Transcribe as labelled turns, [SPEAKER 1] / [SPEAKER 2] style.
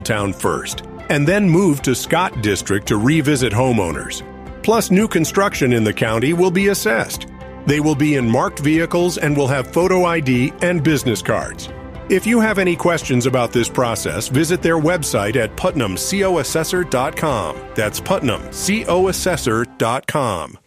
[SPEAKER 1] town first, and then move to Scott District to revisit homeowners. Plus, new construction in the county will be assessed. They will be in marked vehicles and will have photo ID and business cards. If you have any questions about this process, visit their website at PutnamCOAssessor.com. That's PutnamCOAssessor.com.